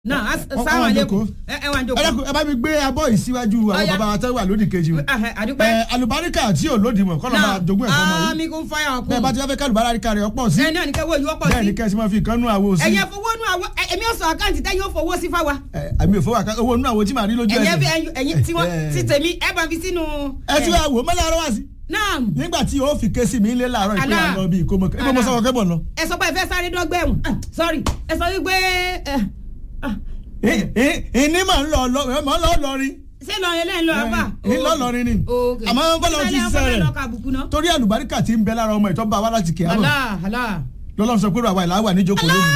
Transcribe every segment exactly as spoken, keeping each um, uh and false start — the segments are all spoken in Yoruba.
náà sáwọn àlékún ẹ wà ń jókòó. ẹ bá mi gbé abọ́ yìí síwájú àwọn bàbá wa tẹ́ wà lódì kejì. àdúpẹ́. àlùbáríkà tí ò lódì mọ̀ kọ́nà máa jogún ẹ̀fọ́ mọ́ yìí. àmì kò ń fa yàrá kù. bẹ́ẹ̀ bá ti fẹ́ ká àlùbáríkà rẹ̀ ọ̀pọ̀ sí. ẹ náà ní kẹ́wọ́ yìí ọ̀pọ̀ sí. bẹ́ẹ̀ ni kẹ́sì máa fi ìkànnú àwo sí. ẹ̀yẹ fowó nú àwo èmi ò sọ àkáǹtì tẹ́ yóò fowó sí fáwa. àmì ò fowó àkáǹtì owó nú àwo tí màá rí lójú ẹ̀. ẹ̀yẹ tí wọ́n ti tèmi ẹ bá fi sínú. ẹ ti wá wò mọ́lá ọ̀rọ̀ wá sí. naam. nígbà tí o fi ké sí mi ilé láàárọ̀ ìpín àlọ́ bíi kò mọ̀ kí mo sọ wọn kébọ̀ lọ. ẹ sọ pé ẹ fẹ́ sáré dọ́gbẹ̀mù sorry ẹ sọ wípé. ìní mà ń lọ mọ̀ ń lọ lọrin. ṣé lọrin lẹ́yìn lọ àbá. ní lọ lọrin ni. àmọ́ bọ́lá ti sẹ́rẹ̀ torí àlùbáríkà tí ń bẹ lára ọmọ ìtọ́ bá wa láti kẹ́ àmọ́. lọ́lọ́ sọ pé àwa ìlà wà níjókòó lónìí.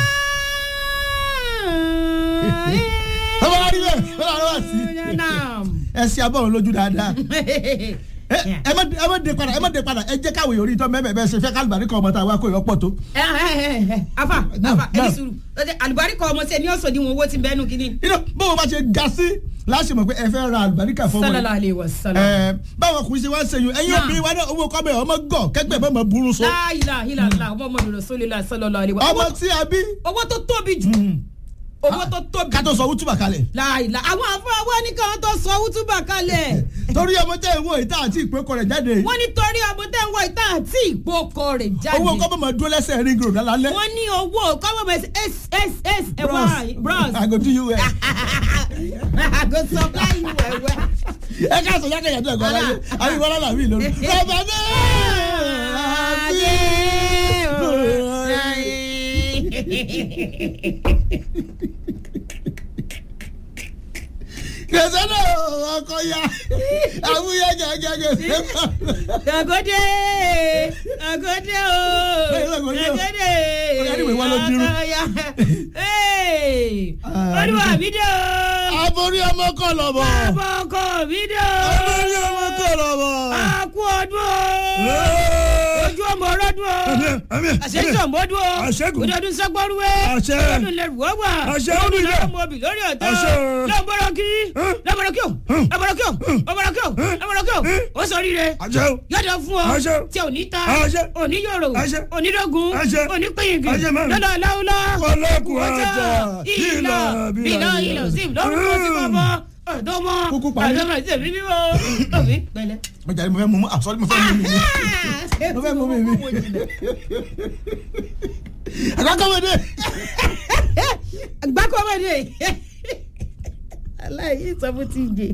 ọmọ wa rí bẹ́ẹ̀ bọ́lá rẹ wá sí. ẹ ṣe abọ́ lójú dáadáa. ẹ má de padà ẹ má de padà ẹ jẹ́ káwé orí tọ́ mẹ́mẹ́ bẹ́ẹ̀ ṣe fẹ́ kálùbáríkà ọmọ tá a wá kó ìrọ́pọ̀ tó. afa afa ẹni sùúrù àlùbáríkà ọmọ sẹ ni ọ̀sọ̀ ni wọn owó ti bẹ́ẹ̀ nù kínní. inú bó o bá ṣe ga sí láti mọ̀ pé ẹ fẹ́ ra àlùbáríkà fọwọ́ sallallahu alaihi wasallam. ẹ báwọn kùn sí wá ń sẹ́yìn ẹ̀yin obìnrin wa náà owó kọ́bẹ̀ ọmọ gọ̀ kẹ́gbẹ́ bẹ́ẹ̀ mọ̀ burú so. la ilaha illallah Muhammadu rasulullah sallallahu alaihi wasallam. ọmọ tí a bí. owó tó tóbi jù owó tó tóbi. ká tó sọ wútúbà kalẹ̀. láìla àwọn afọwọ́ ní káwọn tó sọ wútúbà kalẹ̀. torí ọmọ tẹ́ ẹ̀ ń wọ ìta àti ìpékọ rẹ̀ jáde. wọ́n ní torí ọmọ tẹ́ ẹ̀ ń wọ ìta àti ìpékọ rẹ̀ jáde. owó kọ́ bọ́ mọ̀ dúró lẹ́sẹ̀ ring road lálẹ́. wọ́n ní owó kọ́ bọ́ mọ̀ s s s ẹ̀ wá bros. àgọ́ tí yóò wẹ̀. àgọ́ supply you wẹ̀wẹ̀. ẹ ká sọ yákẹ́ yàtọ̀ ẹ̀kọ́ láyé àbí wọ́n lọ́la mi lórí. bàbá mi. kẹsàn-án ọkọ ya àwùyẹ gẹgẹgẹ. Àgọ́dé àgọ́dé o àgọ́dé. ọ̀yàdìwé wa ló dirun. olúwa mi dé o. aborí ọmọ kọ lọ́bọ̀. ọmọ ọkọ mi dé o. aborí ọmọ kọ lọ́bọ̀. a kú ọdún o. ojú ọmọ ọlọ́dún o. àṣejù ọmọ ọdún o. òdòdó sọgbọ́rúwé. òdòdó lẹ́rù ọgbà. òdòdó lẹ́rù ọbì lórí ọ̀tọ́. lọ́bọ̀rọ̀ kí lọ́bọ̀rọ̀ kí o lọ́bọ̀rọ̀ kí o lọ́bọ̀rọ̀ kí o lọ́bọ̀rọ̀ kí o ó sọ rire yọ̀dọ̀ fún ọ tí ò ní ta ò ní yòrò ò ní dógún ò ní péyìngì lọ́dọ̀ aláwùlá kọlọ́kù ọjà ìlọ ìlọ ìlọ sí lórúkọ sí bọ́bọ́ ọ̀dọ́mọ ọ̀dọ́mọ sí èmi mímọ́ òbí pẹ̀lẹ́. mo jàre mo fẹ́ mú mú àsọ́rí mo fẹ́ mú mi mo fẹ́ mú mi mi. àgbákọ́mọdé. àgbákọ́mọdé aláìyí sọ́fútì jẹ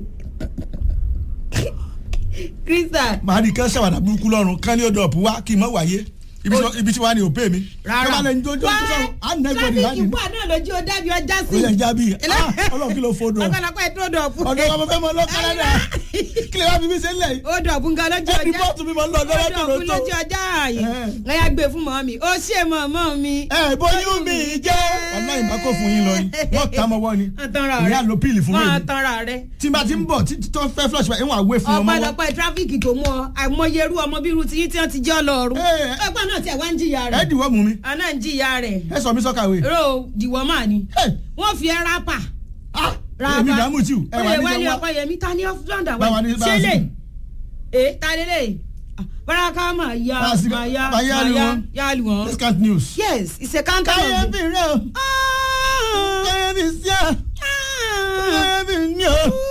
krista. màá ní kán ṣàwàdà burúkú lọ́rùn kán ní odò ọ̀pù wá kí n mọ̀ wáyé ibi tí wàá ní òpè mi. rárá wá tráfíkì wà náà lójú ọjà bí ọjà sí. ó yẹ njá bí ọlọ́run kí ló fo dọ̀. ọ̀pọ̀lọpọ̀ ètò odò ọ̀pù. ọ̀dọ̀ ọmọ fẹ́ mọ lọ Canada kí lè wá fi mí ṣe ńlẹ̀ yìí. odò ọ̀pù nǹkan lójú ọjà. ẹbí bọ́ọ̀tù mi mọ̀ ń lọ lọ́wọ́ tó lóòótọ́. odò ọ̀pù lójú ọjà yìí. ẹ̀yà gbé fún mọ́ mi ó ṣe mọ́ mọ́ mi. ẹ bóyún mi jẹ́. ọlọ́yin bá kó fún yín lọ yìí wọ́n ta mọ́wọ́ ni ìyá lo píìlì fún mi. wọ́n tanra rẹ̀. tí n bá ti ń bọ̀ tí tó fẹ́ flush bá ìwọ̀n àwé fún ọmọ wọn. ọ̀pọ̀lọpọ̀ tráfíkì tó mú ọ àìmọye irú ọmọ bí irú tiyín tí wọ́n ti jẹ́ ọlọ́ọ̀rù. ẹgbẹ́ náà tiẹ̀ wá ń jìyà rẹ̀. ẹ dìwọ́ mú mi. àná ń jìyà rẹ̀. ẹ sọ mi sọ́kàwé. ro dìwọ́ máa ni. wọ́n fi ẹ rápà. èmi dààmú tí o. ẹ wà ní wálé ọkọ yẹmi ta ni ọ̀fúnlọ́ndà wá. ṣẹlẹ̀ ẹ ta lélẹ̀ baraka ma ya ma ya ma ya ya lu wọn. discount news. yes it's a counter. káyọ̀ bí rẹ̀ o. káyọ̀ bí sí à. káyọ̀ bí mi o.